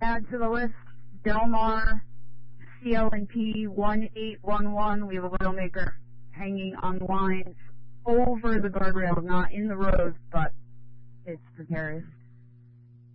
Add to the list, Delmar, CLNP 1811. We have a Railmaker hanging on lines over the guardrail, not in the road, but it's precarious.